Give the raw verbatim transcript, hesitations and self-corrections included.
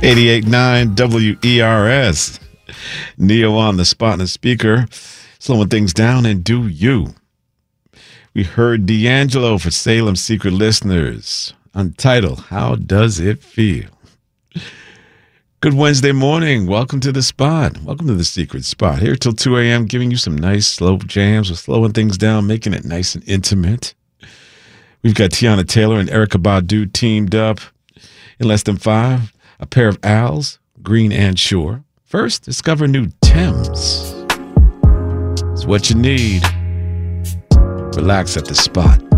eighty-eight point nine W E R S. Neo on the spot and the speaker, slowing things down and do you. We heard D'Angelo for Salem Secret listeners. Untitled, How Does It Feel? Good Wednesday morning. Welcome to the spot. Welcome to the secret spot. Here till two a.m., giving you some nice slow jams. We're slowing things down, making it nice and intimate. We've got Tiana Taylor and Erykah Badu teamed up. In less than five, a pair of owls, green and shore. First, discover new Thames. It's what you need. Relax at the spot.